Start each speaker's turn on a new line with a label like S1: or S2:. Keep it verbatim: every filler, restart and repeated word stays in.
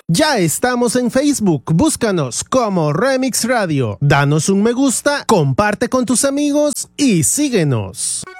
S1: Ya estamos en Facebook, búscanos como Remix Radio. Danos un me gusta, comparte con tus amigos y síguenos.